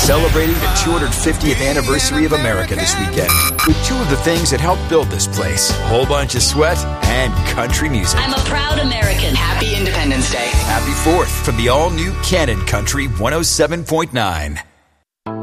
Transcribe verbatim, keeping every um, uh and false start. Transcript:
celebrating the two hundred fiftieth anniversary of America this weekend with two of the things that helped build this place. A whole bunch of sweat and country music. I'm a proud American. Happy Independence Day. Happy fourth from the all-new Cannon Country one oh seven point nine.